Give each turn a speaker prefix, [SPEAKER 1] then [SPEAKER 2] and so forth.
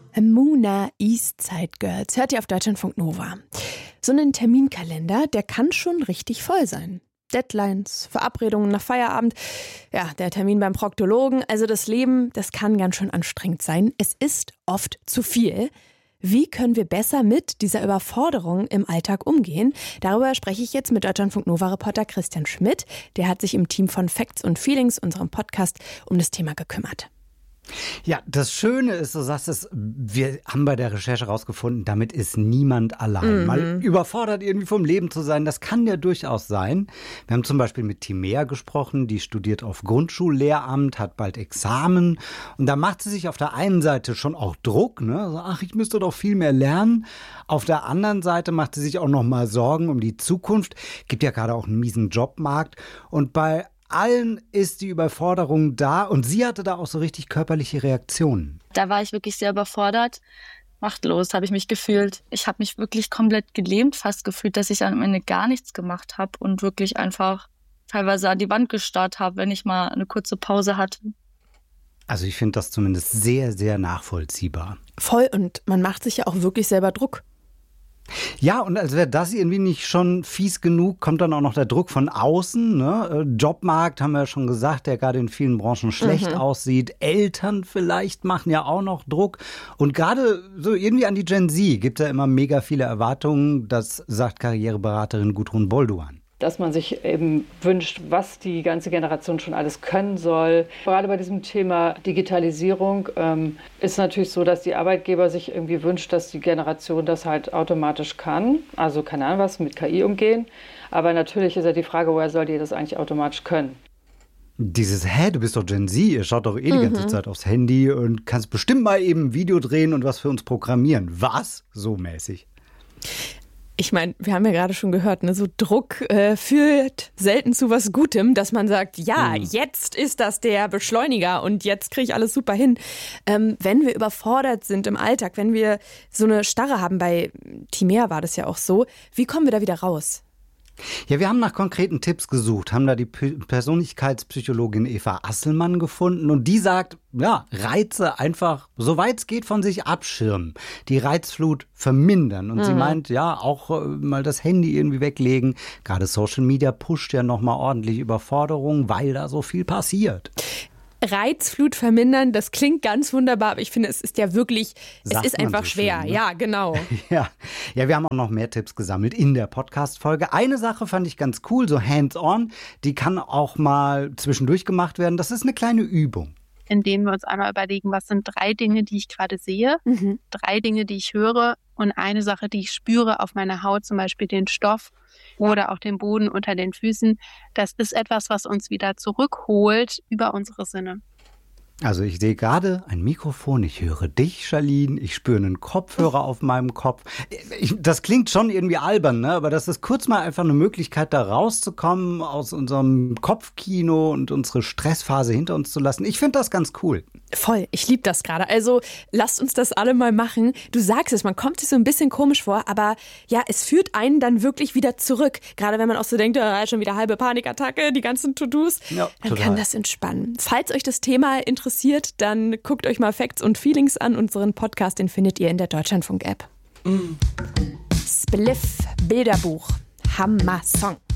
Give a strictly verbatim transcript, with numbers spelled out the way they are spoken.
[SPEAKER 1] Muna Eastside Girls hört ihr auf Deutschlandfunk Nova. So ein Terminkalender, der kann schon richtig voll sein. Deadlines, Verabredungen nach Feierabend, ja, der Termin beim Proktologen. Also das Leben, das kann ganz schön anstrengend sein. Es ist oft zu viel. Wie können wir besser mit dieser Überforderung im Alltag umgehen? Darüber spreche ich jetzt mit Deutschlandfunk Nova-Reporter Christian Schmidt. Der hat sich im Team von Facts und Feelings, unserem Podcast, um das Thema gekümmert.
[SPEAKER 2] Ja, das Schöne ist, du sagst es, wir haben bei der Recherche rausgefunden, damit ist niemand allein. Mhm. Mal überfordert irgendwie vom Leben zu sein, das kann ja durchaus sein. Wir haben zum Beispiel mit Timea gesprochen, die studiert auf Grundschullehramt, hat bald Examen. Und da macht sie sich auf der einen Seite schon auch Druck, ne? Also, ach, ich müsste doch viel mehr lernen. Auf der anderen Seite macht sie sich auch noch mal Sorgen um die Zukunft. Gibt ja gerade auch einen miesen Jobmarkt. Und bei allen ist die Überforderung da und sie hatte da auch so richtig körperliche Reaktionen.
[SPEAKER 3] Da war ich wirklich sehr überfordert. Machtlos habe ich mich gefühlt. Ich habe mich wirklich komplett gelähmt fast gefühlt, dass ich am Ende gar nichts gemacht habe und wirklich einfach teilweise an die Wand gestarrt habe, wenn ich mal eine kurze Pause hatte.
[SPEAKER 2] Also ich finde das zumindest sehr, sehr nachvollziehbar.
[SPEAKER 1] Voll, und man macht sich ja auch wirklich selber Druck.
[SPEAKER 2] Ja, und als wäre das irgendwie nicht schon fies genug, kommt dann auch noch der Druck von außen. Ne? Jobmarkt, haben wir ja schon gesagt, der gerade in vielen Branchen schlecht mhm. aussieht. Eltern vielleicht machen ja auch noch Druck. Und gerade so irgendwie an die Gen Z gibt es ja immer mega viele Erwartungen. Das sagt Karriereberaterin Gudrun Bolduan.
[SPEAKER 4] Dass man sich eben wünscht, was die ganze Generation schon alles können soll. Gerade bei diesem Thema Digitalisierung ähm, ist natürlich so, dass die Arbeitgeber sich irgendwie wünscht, dass die Generation das halt automatisch kann. Also keine Ahnung was, mit K I umgehen. Aber natürlich ist ja die Frage, woher soll die das eigentlich automatisch können?
[SPEAKER 2] Dieses, hä, du bist doch Gen Z, ihr schaut doch eh die ganze mhm. Zeit aufs Handy und kannst bestimmt mal eben ein Video drehen und was für uns programmieren. Was? So mäßig.
[SPEAKER 1] Ich meine, wir haben ja gerade schon gehört, ne, so Druck äh, führt selten zu was Gutem, dass man sagt, ja, mhm. jetzt ist das der Beschleuniger und jetzt kriege ich alles super hin. Ähm, wenn wir überfordert sind im Alltag, wenn wir so eine Starre haben, bei Timea war das ja auch so, wie kommen wir da wieder raus?
[SPEAKER 2] Ja, wir haben nach konkreten Tipps gesucht, haben da die Persönlichkeitspsychologin Eva Asselmann gefunden und die sagt, ja, Reize einfach, soweit es geht, von sich abschirmen, die Reizflut vermindern. Und mhm. sie meint, ja, auch äh, mal das Handy irgendwie weglegen. Gerade Social Media pusht ja nochmal ordentlich Überforderung, weil da so viel passiert.
[SPEAKER 1] Reizflut vermindern, das klingt ganz wunderbar, aber ich finde, es ist ja wirklich,
[SPEAKER 2] Sagt
[SPEAKER 1] es ist einfach
[SPEAKER 2] so
[SPEAKER 1] schwer.
[SPEAKER 2] schön, ne?
[SPEAKER 1] Ja, genau.
[SPEAKER 2] ja. ja, wir haben auch noch mehr Tipps gesammelt in der Podcast-Folge. Eine Sache fand ich ganz cool, so hands-on, die kann auch mal zwischendurch gemacht werden. Das ist eine kleine Übung.
[SPEAKER 5] Indem wir uns einmal überlegen, was sind drei Dinge, die ich gerade sehe, mhm. drei Dinge, die ich höre und eine Sache, die ich spüre auf meiner Haut, zum Beispiel den Stoff oder auch den Boden unter den Füßen. Das ist etwas, was uns wieder zurückholt über unsere Sinne.
[SPEAKER 2] Also ich sehe gerade ein Mikrofon, ich höre dich, Charlene, ich spüre einen Kopfhörer auf meinem Kopf. Ich, das klingt schon irgendwie albern, ne? Aber das ist kurz mal einfach eine Möglichkeit, da rauszukommen aus unserem Kopfkino und unsere Stressphase hinter uns zu lassen. Ich finde das ganz cool.
[SPEAKER 1] Voll, ich liebe das gerade. Also lasst uns das alle mal machen. Du sagst es, man kommt sich so ein bisschen komisch vor, aber ja, es führt einen dann wirklich wieder zurück. Gerade wenn man auch so denkt, oh, schon wieder halbe Panikattacke, die ganzen To-Dos, ja, dann total. Kann das entspannen. Falls euch das Thema interessiert, dann guckt euch mal Facts und Feelings an. Unseren Podcast, den findet ihr in der Deutschlandfunk-App. Mm. Spliff, Bilderbuch, Hammer-Song.